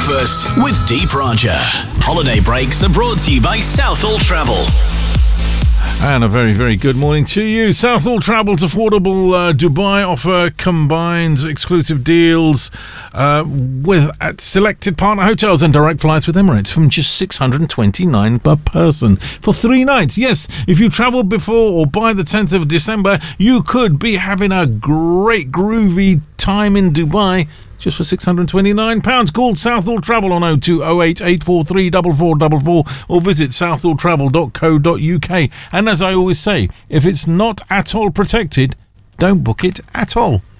Breakfast with Deep Roger. Holiday breaks are brought to you by Southall Travel. And a very, very good morning to you. Southall Travel's affordable Dubai offer combines exclusive deals at selected partner hotels and direct flights with Emirates from just $629 per person for 3 nights. Yes, if you travel before or by the 10th of December, you could be having a great groovy time in Dubai just for £629. Call Southall Travel on 0208 843 4444 or visit southalltravel.co.uk. And as I always say, if it's not at all protected, don't book it at all.